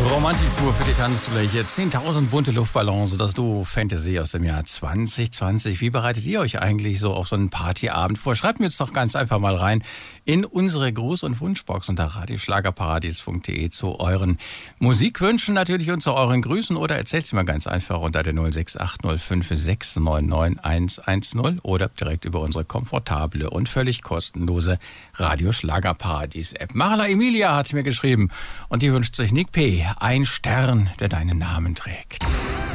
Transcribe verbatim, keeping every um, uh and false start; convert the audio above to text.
Romantik pur für die Tanzfläche. zehntausend bunte Luftballons, das Duo Fantasy aus dem Jahr zwanzig zwanzig. Wie bereitet ihr euch eigentlich so auf so einen Partyabend vor? Schreibt mir jetzt doch ganz einfach mal rein in unsere Gruß- und Wunschbox unter radioschlagerparadies punkt de zu euren Musikwünschen natürlich und zu euren Grüßen oder erzählt sie mir ganz einfach unter der null sechs acht null fünf sechs neun neun eins eins null oder direkt über unsere komfortable und völlig kostenlose Radioschlagerparadies-App. Marla Emilia hat mir geschrieben und die wünscht sich Nick P. Ein Stern, der deinen Namen trägt.